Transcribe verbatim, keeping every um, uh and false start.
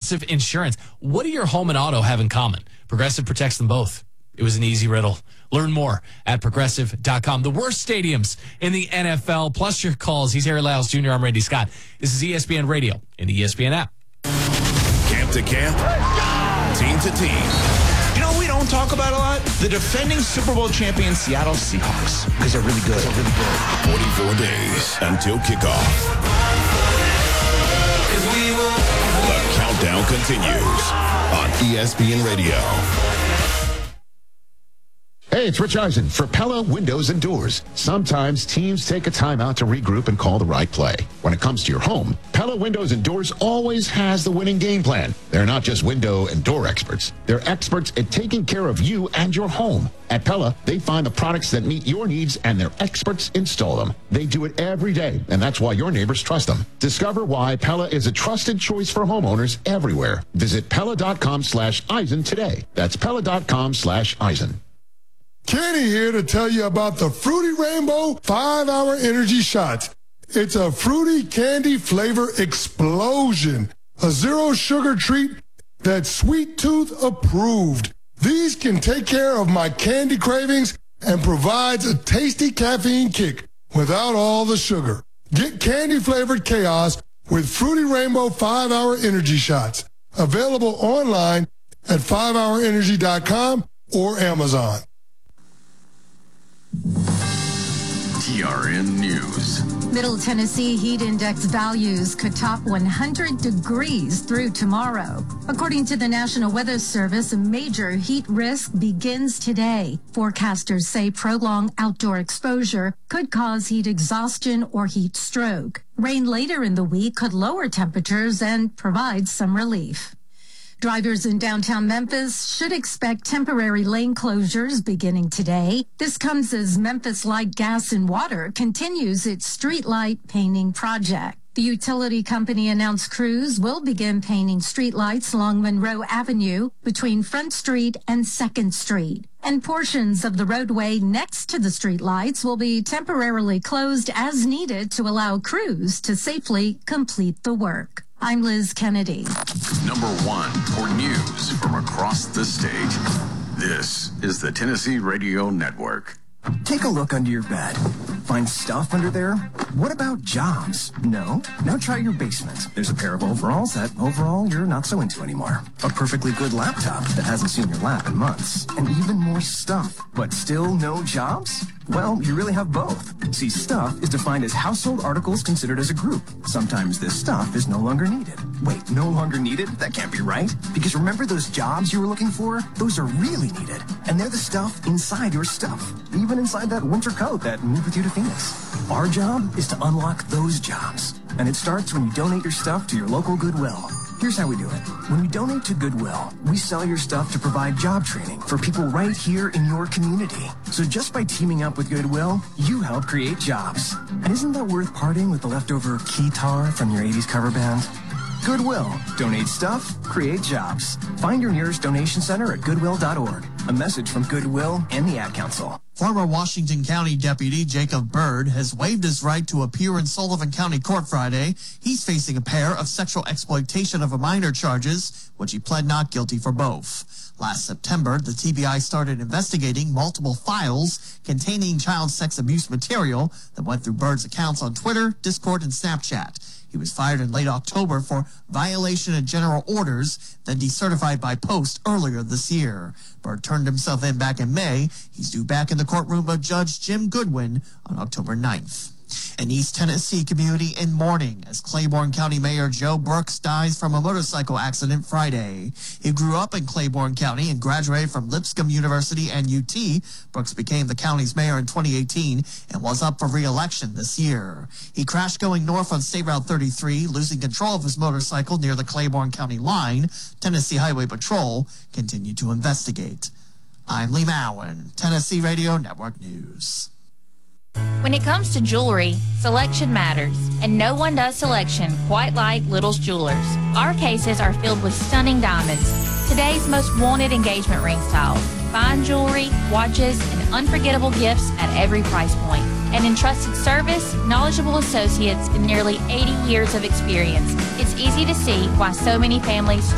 Progressive Insurance. What do your home and auto have in common? Progressive protects them both. It was an easy riddle. Learn more at progressive dot com. The worst stadiums in the N F L, plus your calls. He's Harry Lyles Junior I'm Randy Scott. This is E S P N Radio and the E S P N app. Camp to camp, team to team. You know, we don't talk about a lot. The defending Super Bowl champion Seattle Seahawks, because they're really good. They're really good. forty-four days until kickoff. The countdown continues on E S P N Radio. Hey, it's Rich Eisen for Pella Windows and Doors. Sometimes teams take a time out to regroup and call the right play. When it comes to your home, Pella Windows and Doors always has the winning game plan. They're not just window and door experts. They're experts at taking care of you and your home. At Pella, they find the products that meet your needs and their experts install them. They do it every day, and that's why your neighbors trust them. Discover why Pella is a trusted choice for homeowners everywhere. Visit Pella.com slash Eisen today. That's Pella.com slash Eisen. Kenny here to tell you about the Fruity Rainbow five hour Energy Shots. It's a fruity candy flavor explosion. A zero sugar treat that's Sweet Tooth approved. These can take care of my candy cravings and provides a tasty caffeine kick without all the sugar. Get candy-flavored chaos with Fruity Rainbow five hour Energy Shots. Available online at five hour energy dot com or Amazon. T R N News. Middle Tennessee heat index values could top one hundred degrees through tomorrow. According to the National Weather Service, a major heat risk begins today. Forecasters say prolonged outdoor exposure could cause heat exhaustion or heat stroke. Rain later in the week could lower temperatures and provide some relief. Drivers in downtown Memphis should expect temporary lane closures beginning today. This comes as Memphis Light Gas and Water continues its streetlight painting project. The utility company announced crews will begin painting streetlights along Monroe Avenue between Front Street and Second Street. And portions of the roadway next to the streetlights will be temporarily closed as needed to allow crews to safely complete the work. I'm Liz Kennedy. Number one for news from across the state. This is the Tennessee Radio Network. Take a look under your bed. Find stuff under there? What about jobs? No? Now try your basement. There's a pair of overalls that overall you're not so into anymore. A perfectly good laptop that hasn't seen your lap in months. And even more stuff. But still no jobs? Well, you really have both. See, stuff is defined as household articles considered as a group. Sometimes this stuff is no longer needed. Wait, no longer needed? That can't be right. Because remember those jobs you were looking for? Those are really needed. And they're the stuff inside your stuff. Even inside that winter coat that moved with you to Phoenix. Our job is to unlock those jobs. And it starts when you donate your stuff to your local Goodwill. Here's how we do it. When you donate to Goodwill, we sell your stuff to provide job training for people right here in your community. So just by teaming up with Goodwill, you help create jobs. And isn't that worth parting with the leftover keytar from your eighties cover band? Goodwill. Donate stuff, create jobs. Find your nearest donation center at goodwill dot org. A message from Goodwill and the Ad Council. Former Washington County Deputy Jacob Byrd has waived his right to appear in Sullivan County Court Friday. He's facing a pair of sexual exploitation of a minor charges, which he pled not guilty for both. Last September, the T B I started investigating multiple files containing child sex abuse material that went through Byrd's accounts on Twitter, Discord, and Snapchat. He was fired in late October for violation of general orders, then decertified by post earlier this year. Byrd turned himself in back in May. He's due back in the courtroom of Judge Jim Goodwin on October ninth. An East Tennessee community in mourning as Claiborne County Mayor Joe Brooks dies from a motorcycle accident Friday. He grew up in Claiborne County and graduated from Lipscomb University and U T. Brooks became the county's mayor in twenty eighteen and was up for re-election this year. He crashed going north on State Route thirty-three, losing control of his motorcycle near the Claiborne County line. Tennessee Highway Patrol continued to investigate. I'm Lee Mowen, Tennessee Radio Network News. When it comes to jewelry, selection matters, and no one does selection quite like Little's Jewelers. Our cases are filled with stunning diamonds, today's most wanted engagement ring styles, fine jewelry, watches, and unforgettable gifts at every price point. An entrusted service, knowledgeable associates, and nearly eighty years of experience. It's easy to see why so many families